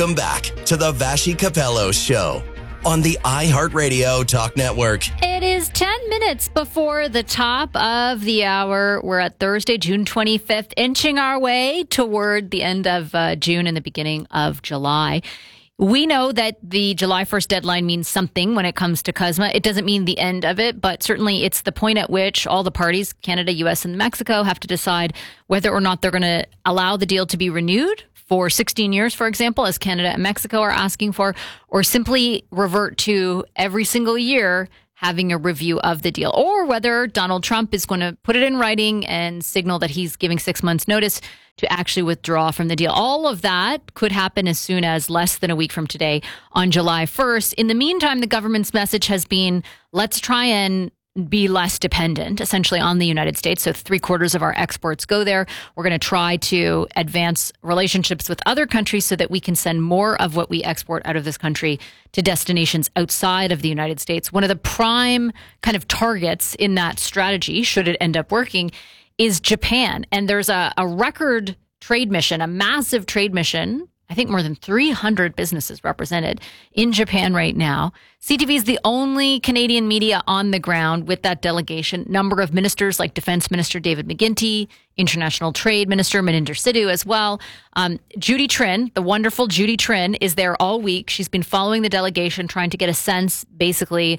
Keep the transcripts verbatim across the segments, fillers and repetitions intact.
Welcome back to the Vassy Capello Show on the iHeartRadio Talk Network. It is ten minutes before the top of the hour. We're at Thursday, June twenty-fifth, inching our way toward the end of uh, June and the beginning of July. We know that the July first deadline means something when it comes to CUSMA. It doesn't mean the end of it, but certainly it's the point at which all the parties, Canada, U S, and Mexico, have to decide whether or not they're going to allow the deal to be renewed for sixteen years, for example, as Canada and Mexico are asking for, or simply revert to every single year having a review of the deal, or whether Donald Trump is going to put it in writing and signal that he's giving six months notice to actually withdraw from the deal. All of that could happen as soon as less than a week from today on July first. In the meantime, the government's message has been, let's try and be less dependent, essentially, on the United States. So three quarters of our exports go there. We're going to try to advance relationships with other countries so that we can send more of what we export out of this country to destinations outside of the United States. One of the prime kind of targets in that strategy, should it end up working, is Japan. And there's a, a record trade mission, a massive trade mission. I think more than three hundred businesses represented in Japan right now. C T V is the only Canadian media on the ground with that delegation. Number of ministers like Defense Minister David McGuinty, International Trade Minister Maninder Sidhu as well. Um, Judy Trinh, the wonderful Judy Trinh, is there all week. She's been following the delegation, trying to get a sense, basically,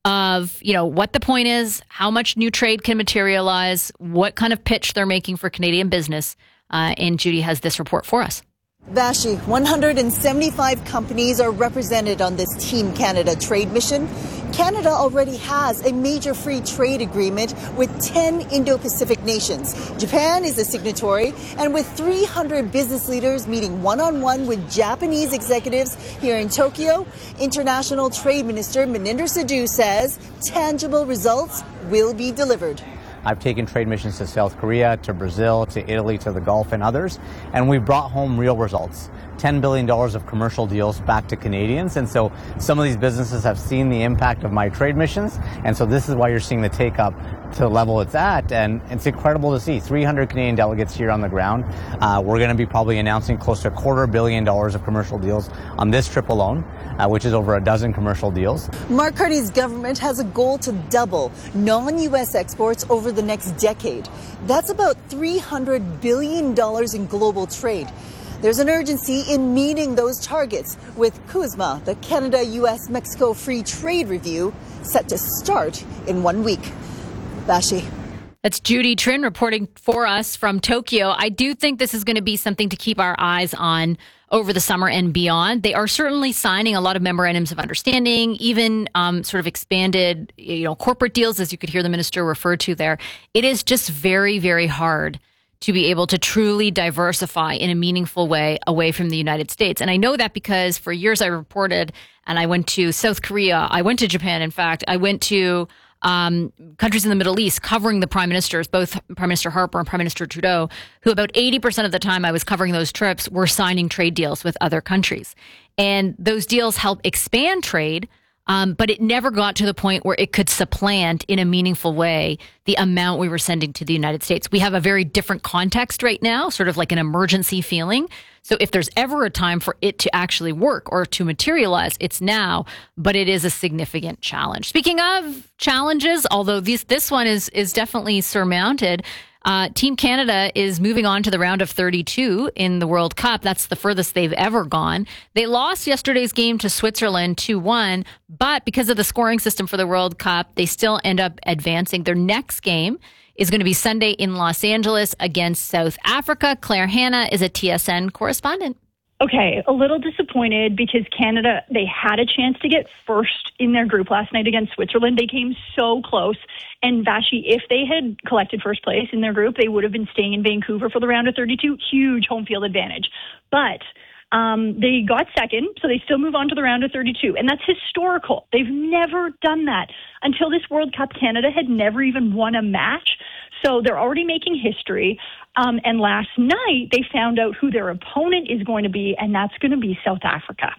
of, you know, what the point is, how much new trade can materialize, what kind of pitch they're making for Canadian business. Uh, and Judy has this report for us. Vassy, one hundred seventy-five companies are represented on this Team Canada trade mission. Canada already has a major free trade agreement with ten Indo-Pacific nations. Japan is a signatory, and with three hundred business leaders meeting one-on-one with Japanese executives here in Tokyo, International Trade Minister Maninder Sidhu says tangible results will be delivered. I've taken trade missions to South Korea, to Brazil, to Italy, to the Gulf and others, and we brought home real results. ten billion dollars of commercial deals back to Canadians, and so some of these businesses have seen the impact of my trade missions, and so this is why you're seeing the take-up to the level it's at, and it's incredible to see. three hundred Canadian delegates here on the ground. Uh, we're going to be probably announcing close to a quarter billion dollars of commercial deals on this trip alone, uh, which is over a dozen commercial deals. Mark Carney's government has a goal to double non-U S exports over the next decade. That's about three hundred billion dollars in global trade. There's an urgency in meeting those targets, with CUSMA, the Canada-U S Mexico Free Trade Review, set to start in one week. Vassy. That's Judy Trinh reporting for us from Tokyo. I do think this is going to be something to keep our eyes on over the summer and beyond. They are certainly signing a lot of memorandums of understanding, even um, sort of expanded, you know, corporate deals, as you could hear the minister refer to there. It is just very, very hard to be able to truly diversify in a meaningful way away from the United States. And I know that because for years I reported, and I went to South Korea, I went to Japan, in fact, I went to um, countries in the Middle East covering the prime ministers, both Prime Minister Harper and Prime Minister Trudeau, who about eighty percent of the time I was covering those trips were signing trade deals with other countries. And those deals help expand trade, Um, but it never got to the point where it could supplant in a meaningful way the amount we were sending to the United States. We have a very different context right now, sort of like an emergency feeling. So if there's ever a time for it to actually work or to materialize, it's now, but it is a significant challenge. Speaking of challenges, although this, this one is, is definitely surmounted, Uh, Team Canada is moving on to the round of thirty-two in the World Cup. That's the furthest they've ever gone. They lost yesterday's game to Switzerland two one, but because of the scoring system for the World Cup, they still end up advancing. Their next game is going to be Sunday in Los Angeles against South Africa. Claire Hanna is a T S N correspondent. Okay, a little disappointed because Canada, they had a chance to get first in their group last night against Switzerland. They came so close. And Vassy, if they had collected first place in their group, they would have been staying in Vancouver for the round of thirty-two. Huge home field advantage. But um, they got second, so they still move on to the round of thirty-two. And that's historical. They've never done that. Until this World Cup, Canada had never even won a match. So they're already making history. Um, and last night, they found out who their opponent is going to be, and that's going to be South Africa.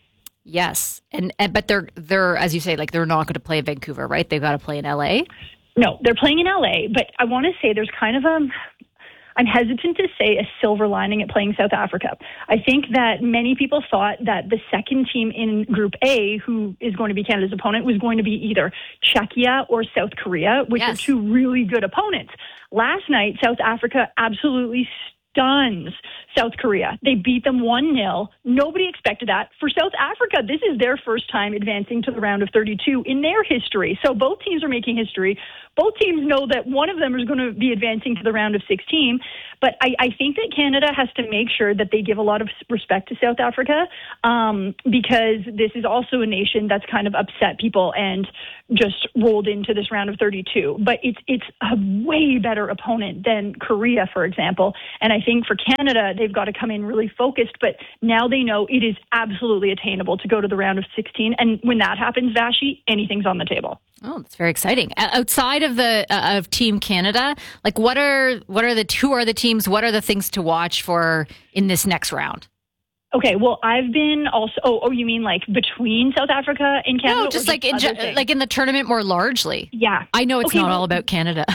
Yes. And, and but they're, they're, as you say, like they're not going to play in Vancouver, right? They've got to play in L A. No, they're playing in L A, but I want to say there's kind of a, I'm hesitant to say a silver lining at playing South Africa. I think that many people thought that the second team in Group A, who is going to be Canada's opponent, was going to be either Czechia or South Korea, which Yes. are two really good opponents. Last night, South Africa absolutely stuns South Korea. They beat them one nil. Nobody expected that. For South Africa, this is their first time advancing to the round of thirty-two in their history. So both teams are making history. Both teams know that one of them is going to be advancing to the round of sixteen. But I, I think that Canada has to make sure that they give a lot of respect to South Africa um, because this is also a nation that's kind of upset people and just rolled into this round of thirty-two. But it's it's a way better opponent than Korea, for example. And I think for Canada, they've got to come in really focused. But now they know it is absolutely attainable to go to the round of sixteen. And when that happens, Vashi, anything's on the table. Oh, that's very exciting. Uh, outside of the uh, of Team Canada, like what are what are the who are the teams? What are the things to watch for in this next round? Okay, well, I've been also. Oh, oh, you mean like between South Africa and Canada? No, just or like in, ju- like in the tournament more largely. Yeah, I know it's okay, not well, all about Canada.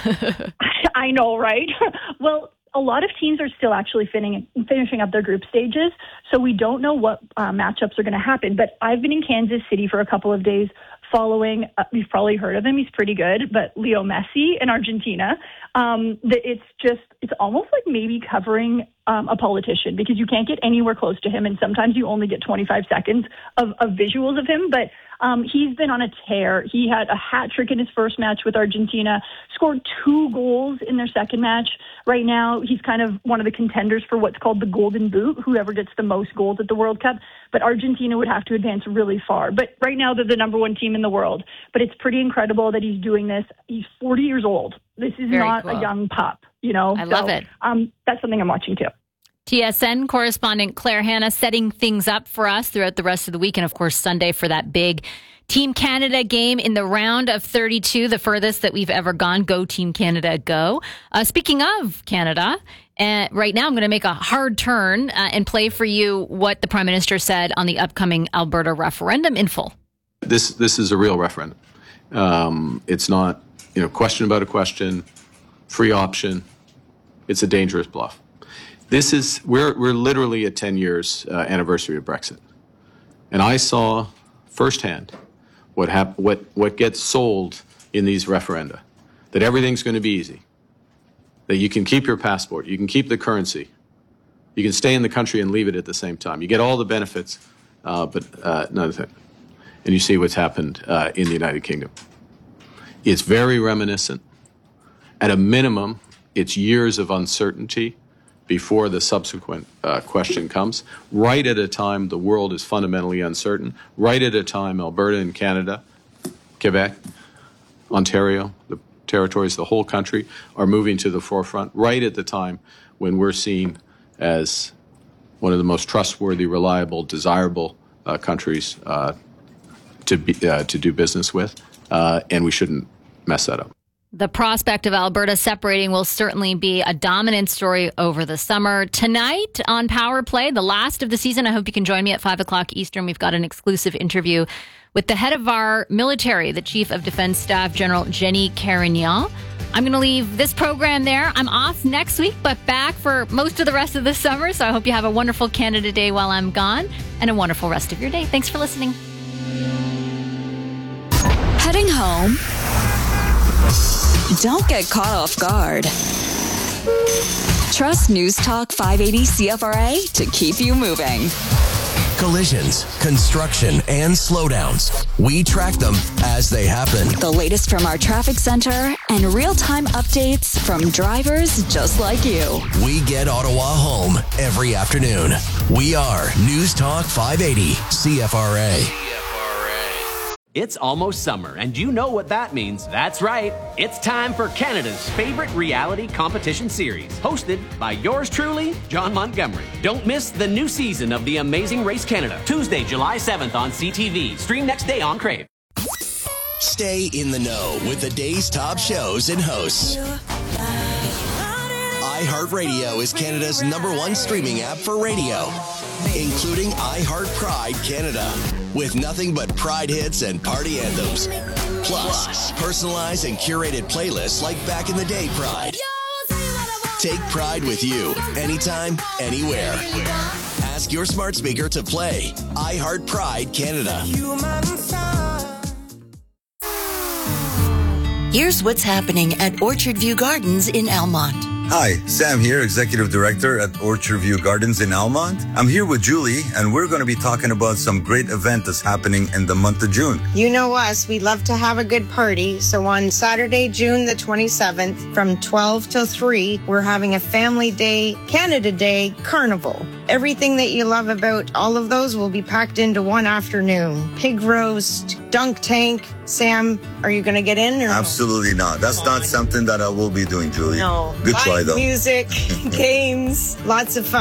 I know, right? Well, a lot of teams are still actually finishing, finishing up their group stages, so we don't know what uh, matchups are going to happen. But I've been in Kansas City for a couple of days following, uh, you've probably heard of him, he's pretty good, but Leo Messi in Argentina. Um, the, it's just, it's almost like maybe covering um, a politician because you can't get anywhere close to him, and sometimes you only get twenty-five seconds of, of visuals of him, but um, he's been on a tear. He had a hat trick in his first match with Argentina, scored two goals in their second match. Right now, he's kind of one of the contenders for what's called the Golden Boot, whoever gets the most goals at the World Cup. But Argentina would have to advance really far. But right now, they're the number one team in the world. But it's pretty incredible that he's doing this. He's forty years old. This is Very not cool. a young pup, you know? I So, love it. Um, that's something I'm watching too. T S N correspondent Claire Hanna setting things up for us throughout the rest of the week. And of course, Sunday for that big Team Canada game in the round of thirty-two, the furthest that we've ever gone. Go Team Canada, go. Uh, speaking of Canada, uh, right now I'm going to make a hard turn uh, and play for you what the Prime Minister said on the upcoming Alberta referendum in full. This this is a real referendum. Um, it's not, you know, question about a question, free option. It's a dangerous bluff. This is, we're, we're literally at ten years uh, anniversary of Brexit. And I saw firsthand what hap- what what gets sold in these referenda, that everything's going to be easy, that you can keep your passport, you can keep the currency, you can stay in the country and leave it at the same time. You get all the benefits, uh, but uh, another thing. And you see what's happened uh, in the United Kingdom. It's very reminiscent. At a minimum, it's years of uncertainty before the subsequent uh, question comes, right at a time the world is fundamentally uncertain, right at a time Alberta and Canada, Quebec, Ontario, the territories, the whole country are moving to the forefront, right at the time when we're seen as one of the most trustworthy, reliable, desirable uh, countries uh, to be, uh, to do business with, uh, and we shouldn't mess that up. The prospect of Alberta separating will certainly be a dominant story over the summer. Tonight on Power Play, the last of the season, I hope you can join me at five o'clock Eastern. We've got an exclusive interview with the head of our military, the Chief of Defense Staff, General Jenny Carignan. I'm going to leave this program there. I'm off next week, but back for most of the rest of the summer. So I hope you have a wonderful Canada Day while I'm gone and a wonderful rest of your day. Thanks for listening. Heading home? Don't get caught off guard. Trust News Talk five eighty C F R A to keep you moving. Collisions, construction, and slowdowns. We track them as they happen. The latest from our traffic center and real-time updates from drivers just like you. We get Ottawa home every afternoon. We are News Talk five eighty C F R A. It's almost summer, and you know what that means. That's right. It's time for Canada's favorite reality competition series, hosted by yours truly, John Montgomery. Don't miss the new season of The Amazing Race Canada, Tuesday, July seventh on C T V. Stream next day on Crave. Stay in the know with the day's top shows and hosts. iHeartRadio is Canada's number one streaming app for radio, including iHeart Pride Canada, with nothing but Pride hits and party anthems. Plus, personalized and curated playlists like Back in the Day Pride. Take pride with you, anytime, anywhere. Ask your smart speaker to play iHeart Pride Canada. Here's what's happening at Orchard View Gardens in Almont. Hi, Sam here, Executive Director at Orchard View Gardens in Almont. I'm here with Julie, and we're going to be talking about some great event that's happening in the month of June. You know us, we love to have a good party. So on Saturday, June the twenty-seventh, from twelve till three, we're having a Family Day, Canada Day Carnival. Everything that you love about all of those will be packed into one afternoon. Pig roast, dunk tank. Sam, are you going to get in? Or Absolutely not. That's not something that I will be doing, Julie. No. Good try, Live though. Music, games, lots of fun.